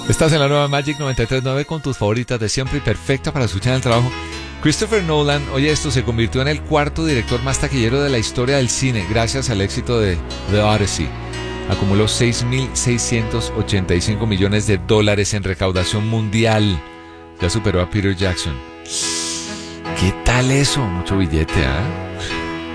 Estás en la nueva Magic 93.9 con tus favoritas de siempre y perfecta para escuchar el trabajo. Christopher Nolan, oye esto, se convirtió en el cuarto director más taquillero de la historia del cine gracias al éxito de The Odyssey. Acumuló $6.685 millones en recaudación mundial. Ya superó a Peter Jackson. ¿Qué tal eso? Mucho billete, ¿ah?